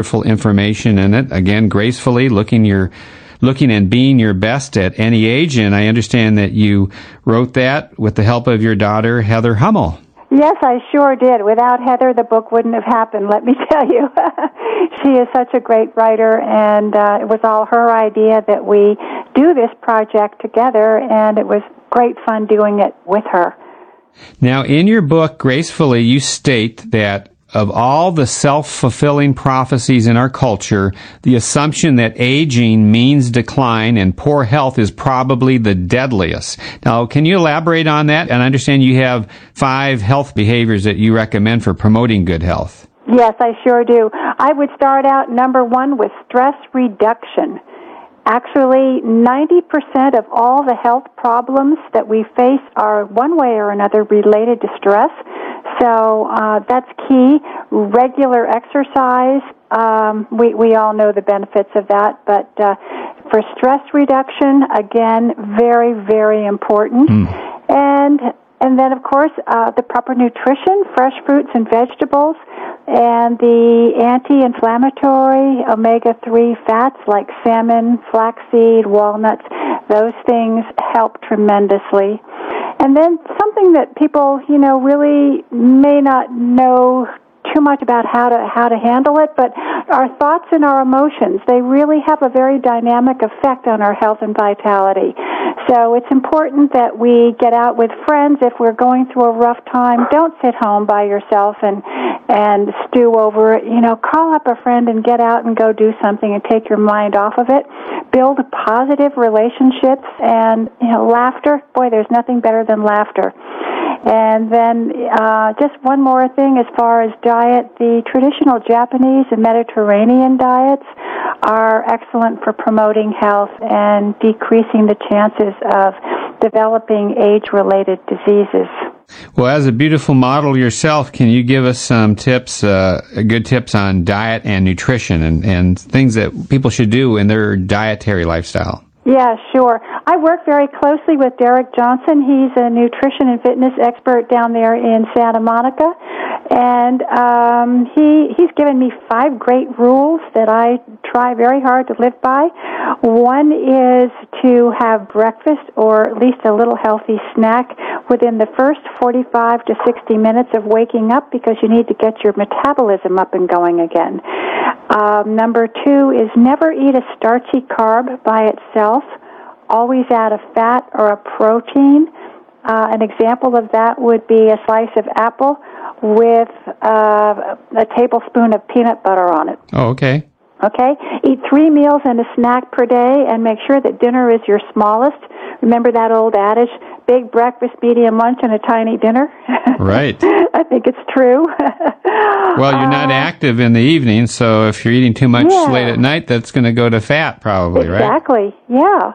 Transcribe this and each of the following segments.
Full information in it. Again, gracefully looking and being your best at any age. And I understand that you wrote that with the help of your daughter, Heather Hummel. Yes, I sure did. Without Heather, the book wouldn't have happened, let me tell you. She is such a great writer, and it was all her idea that we do this project together, and it was great fun doing it with her. Now, in your book, Gracefully, you state that of all the self-fulfilling prophecies in our culture, the assumption that aging means decline and poor health is probably the deadliest. Now, can you elaborate on that? And I understand you have 5 health behaviors that you recommend for promoting good health. Yes, I sure do. I would start out, number 1, with stress reduction. Actually, 90% of all the health problems that we face are one way or another related to stress. So that's key. Regular exercise, we all know the benefits of that, but for stress reduction, again, very, very important. And then, of course, the proper nutrition, fresh fruits and vegetables, and the anti-inflammatory omega-3 fats like salmon, flaxseed, walnuts, those things help tremendously. And then something that people, really may not know too much about how to handle it, but our thoughts and our emotions, they really have a very dynamic effect on our health and vitality. So it's important that we get out with friends if we're going through a rough time. Don't sit home by yourself and stew over it. Call up a friend and get out and go do something and take your mind off of it. Build positive relationships and, laughter. Boy, there's nothing better than laughter. And then just one more thing as far as diet, the traditional Japanese and Mediterranean diets are excellent for promoting health and decreasing the chances of developing age-related diseases. Well, as a beautiful model yourself, can you give us some tips, good tips on diet and nutrition and things that people should do in their dietary lifestyle? Yeah, sure. I work very closely with Derek Johnson. He's a nutrition and fitness expert down there in Santa Monica. And he's given me 5 great rules that I try very hard to live by. One is to have breakfast or at least a little healthy snack within the first 45 to 60 minutes of waking up because you need to get your metabolism up and going again. Number 2 is never eat a starchy carb by itself. Always add a fat or a protein. An example of that would be a slice of apple with a tablespoon of peanut butter on it. Oh, okay. Okay? Eat 3 meals and a snack per day and make sure that dinner is your smallest. Remember that old adage, big breakfast, medium lunch, and a tiny dinner? Right. I think it's true. Well, you're not active in the evening, so if you're eating too much late at night, that's going to go to fat probably, right? Exactly, yeah.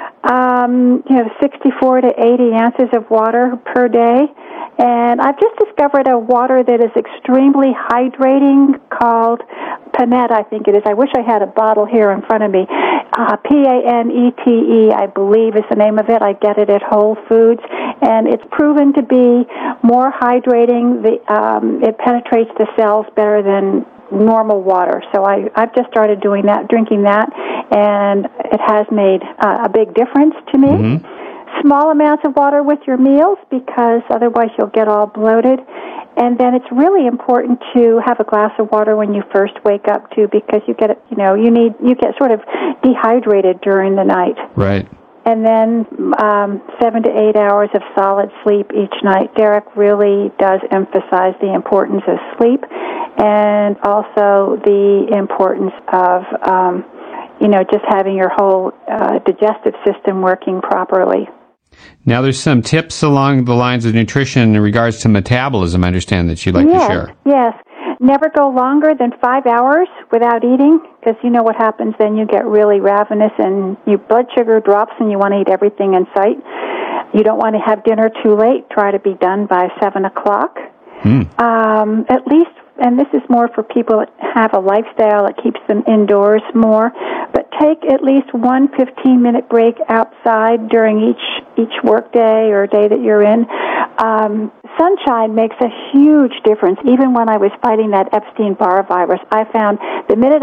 64 to 80 ounces of water per day. And I've just discovered a water that is extremely hydrating called Panette, I think it is. I wish I had a bottle here in front of me. Panete, I believe is the name of it. I get it at Whole Foods. And it's proven to be more hydrating. It penetrates the cells better than normal water. So I've just started doing that, drinking that, and it has made a big difference to me. Mm-hmm. Small amounts of water with your meals because otherwise you'll get all bloated. And then it's really important to have a glass of water when you first wake up too because you get you get sort of dehydrated during the night. Right. And then 7 to 8 hours of solid sleep each night. Derek really does emphasize the importance of sleep and also the importance of just having your whole digestive system working properly. Now, there's some tips along the lines of nutrition in regards to metabolism, I understand, that you'd like to share. Yes. Never go longer than 5 hours without eating, because you know what happens then. You get really ravenous and your blood sugar drops and you want to eat everything in sight. You don't want to have dinner too late. Try to be done by 7 o'clock. At least, and this is more for people that have a lifestyle that keeps them indoors more, but take at least one 15-minute break outside during each work day or day that you're in. Sunshine makes a huge difference. Even when I was fighting that Epstein-Barr virus, I found the minute